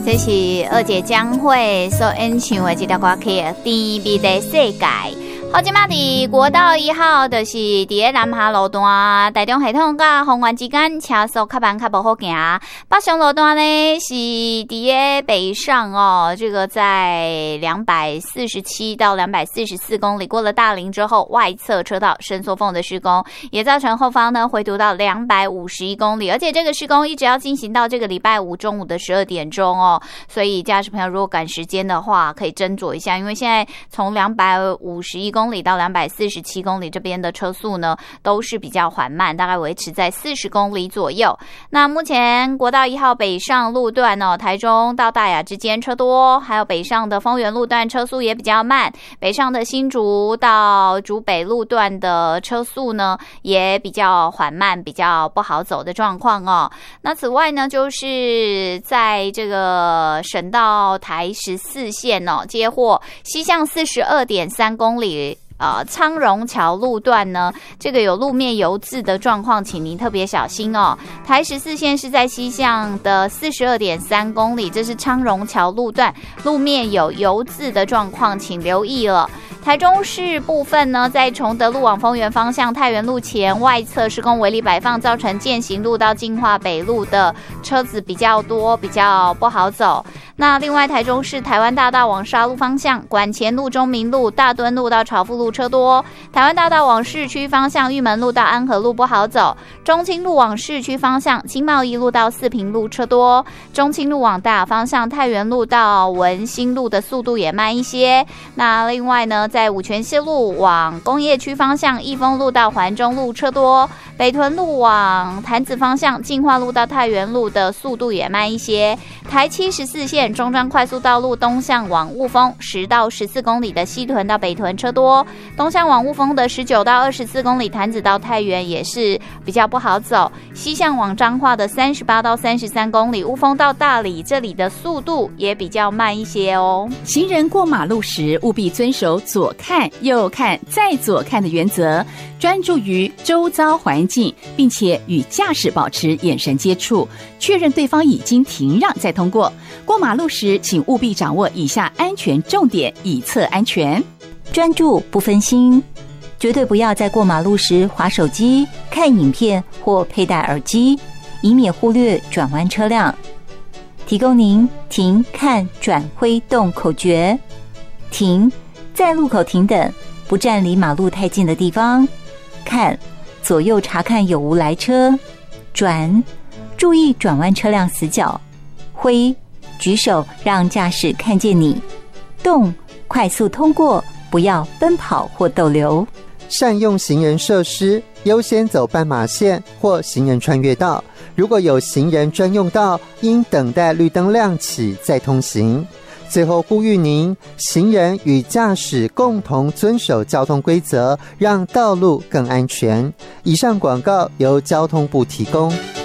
这是二姐江蕙所演唱的一条歌曲《甜蜜的世界》。好，今嘛伫国道1号，就是伫南下路段，台中系统甲丰原之间车速较慢，较不好行。北上路段呢是伫北上哦，这个在247到244公里，过了大林之后，外侧车道伸缩缝的施工，也造成后方呢回堵到251公里，而且这个施工一直要进行到这个礼拜五中午的12点钟哦，所以驾驶朋友如果赶时间的话，可以斟酌一下，因为现在从251公里到247公里这边的车速呢都是比较缓慢，大概维持在40公里左右。那目前国道1号北上路段哦，台中到大雅之间车多，还有北上的丰原路段车速也比较慢，北上的新竹到竹北路段的车速呢也比较缓慢，比较不好走的状况哦。那此外呢，就是在这个省道台14线哦，接获西向42.3公里昌荣桥路段呢，这个有路面油渍的状况，请您特别小心哦。台14线是在西向的42.3公里，这是昌荣桥路段，路面有油渍的状况，请留意了。台中市部分呢，在崇德路往丰原方向太原路前外侧施工围篱摆放，造成健行路到进化北路的车子比较多，比较不好走。那另外台中市台湾大道往沙鹿方向，馆前路、中明路、大墩路到朝富路车多，台湾大道往市区方向，玉门路到安和路不好走，中清路往市区方向，经贸一路到四平路车多，中清路往大雅方向，太原路到文心路的速度也慢一些。那另外呢，在五权西路往工业区方向，益丰路到环中路车多，北屯路往潭子方向，进化路到太原路的速度也慢一些。台74线中彰快速道路东向往雾峰10到14公里的西屯到北屯车多，东向往雾峰的19到24公里潭子到太原也是比较不好走，西向往彰化的38到33公里雾峰到大里这里的速度也比较慢一些哦。 行人过马路时务必遵守左看右看再左看的原则，专注于周遭环境，并且与驾驶保持眼神接触，确认对方已经停让再通过。过马路时请务必掌握以下安全重点，以策安全。 专注不分心，绝对不要在过马路时滑手机、看影片或佩戴耳机，以免忽略转弯车辆。提供您停、看、转、挥、动口诀：停，在路口停等，不站离马路太近的地方；看，左右查看有无来车；转，注意转弯车辆死角；挥，举手让驾驶看见你；动，快速通过，不要奔跑或逗留。 善用行人设施，优先走斑马线或行人穿越道。如果有行人专用道，应等待绿灯亮起再通行。最后呼吁您，行人与驾驶共同遵守交通规则，让道路更安全。以上广告由交通部提供。